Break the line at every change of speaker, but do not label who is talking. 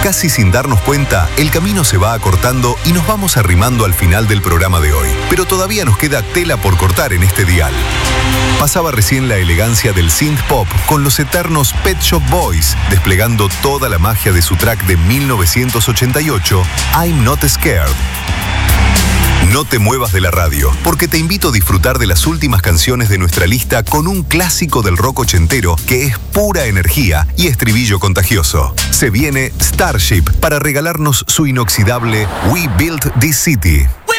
Casi sin darnos cuenta, el camino se va acortando y nos vamos arrimando al final del programa de hoy. Pero todavía nos queda tela por cortar en este dial. Pasaba recién la elegancia del synth pop con los eternos Pet Shop Boys, desplegando toda la magia de su track de 1988, I'm Not Scared. No te muevas de la radio, porque te invito a disfrutar de las últimas canciones de nuestra lista con un clásico del rock ochentero que es pura energía y estribillo contagioso. Se viene Starship para regalarnos su inoxidable We Built This City.